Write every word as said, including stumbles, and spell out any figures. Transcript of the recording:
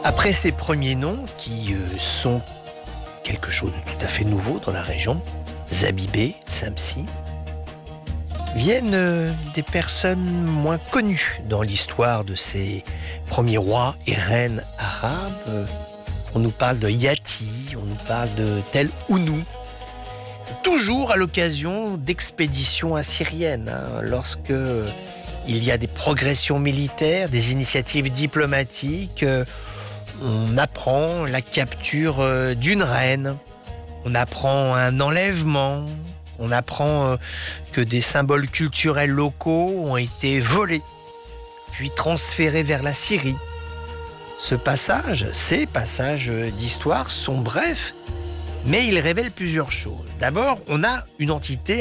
Après ces premiers noms, qui euh, sont quelque chose de tout à fait nouveau dans la région, Zabibé, Samsi, viennent euh, des personnes moins connues dans l'histoire de ces premiers rois et reines arabes. Euh, On nous parle de Yati, on nous parle de Tel Ounou, toujours à l'occasion d'expéditions assyriennes, hein, lorsque euh, il y a des progressions militaires, des initiatives diplomatiques, euh, on apprend la capture euh, d'une reine, on apprend un enlèvement, on apprend euh, que des symboles culturels locaux ont été volés, puis transférés vers la Syrie. Ce passage, ces passages d'histoire sont brefs, mais ils révèlent plusieurs choses. D'abord, on a une entité